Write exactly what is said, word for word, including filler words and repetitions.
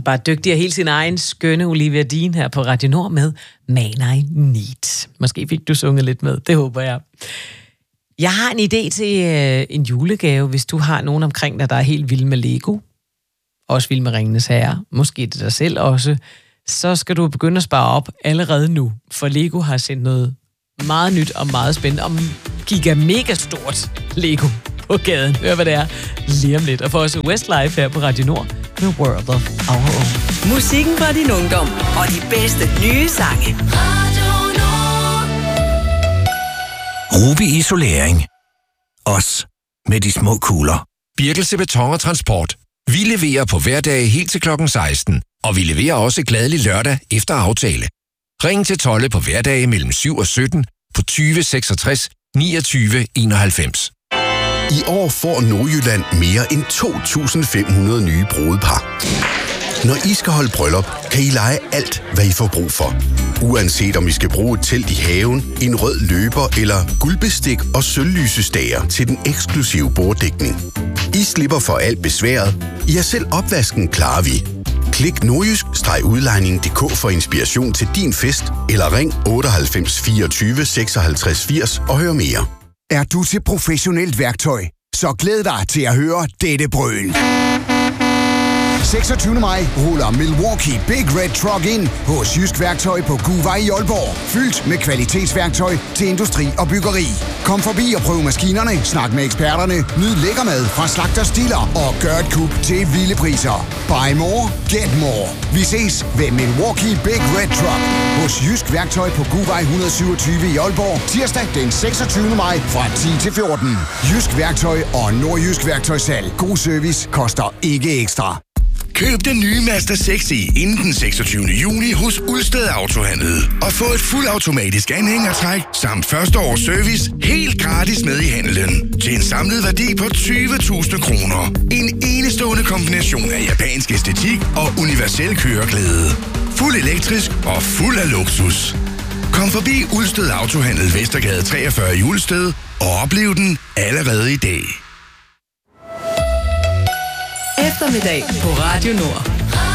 altså bare dygtig og helt sin egen skønne Olivia Dean her på Radio Nord med Man I Need. Måske fik du sunget lidt med, det håber jeg. Jeg har en idé til øh, en julegave, hvis du har nogen omkring dig, der er helt vild med Lego. Også vild med Ringenes Herre. Måske det dig selv også. Så skal du begynde at spare op allerede nu. For Lego har sendt noget meget nyt og meget spændende om giga mega stort Lego på gaden. Hør hvad det er lige om lidt. Og for os Westlife her på Radio Nord med World of Our Own. Musikken fra din ungdom og de bedste nye sange. Ruby Isolering. Os med de små kugler. Birkelse Beton og Transport. Vi leverer på hverdage helt til klokken seksten, og vi leverer også glædelig lørdag efter aftale. Ring til Tolle på hverdage mellem syv og sytten på tyve seksogtres niogtyve enoghalvfems. I år får Nordjylland mere end to tusind fem hundrede nye brudepar. Når I skal holde bryllup, kan I lege alt, hvad I får brug for. Uanset om I skal bruge et telt i haven, en rød løber eller guldbestik og sølvlysestager til den eksklusive borddækning. I slipper for alt besværet. I har selv opvasken, klarer vi. Klik nordjysk-udlejning punktum d k for inspiration til din fest, eller ring otteoghalvfems fireogtyve seksoghalvtreds firs og hør mere. Er du til professionelt værktøj? Så glæd dig til at høre dette brøl. seksogtyvende maj ruller Milwaukee Big Red Truck ind hos Jysk Værktøj på Guvej i Aalborg. Fyldt med kvalitetsværktøj til industri og byggeri. Kom forbi og prøv maskinerne, snak med eksperterne, nyd lækker mad fra Slagter Stiller og gør et kub til vilde priser. Buy more, get more. Vi ses ved Milwaukee Big Red Truck hos Jysk Værktøj på Guvej et hundrede og syvogtyve i Aalborg. Tirsdag den seksogtyvende maj fra ti til fjorten. Jysk Værktøj og Nordjysk Værktøjssalg. God service koster ikke ekstra. Køb den nye Mazda seks e inden den seksogtyvende juni hos Ulsted Autohandel. Og få et fuldautomatisk anhængertræk samt første års service helt gratis med i handelen. Til en samlet værdi på tyve tusind kroner. En enestående kombination af japansk æstetik og universel køreglæde. Fuld elektrisk og fuld af luksus. Kom forbi Ulsted Autohandel Vestergade treogfyrre i Ulsted og oplev den allerede i dag. Eftermiddag på Radio Nord.